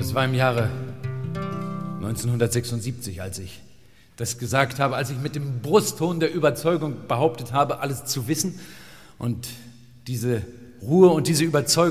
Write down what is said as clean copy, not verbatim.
Es war im Jahre 1976, als ich das gesagt habe, als ich mit dem Brustton der Überzeugung behauptet habe, alles zu wissen. Und diese Ruhe und diese Überzeugung